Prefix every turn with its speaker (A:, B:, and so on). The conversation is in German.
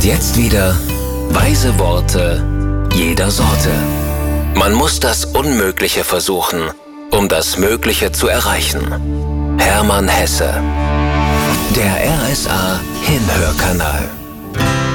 A: Und jetzt wieder weise Worte jeder Sorte. Man muss das Unmögliche versuchen, um das Mögliche zu erreichen. Hermann Hesse. Der RSA Hinhörkanal.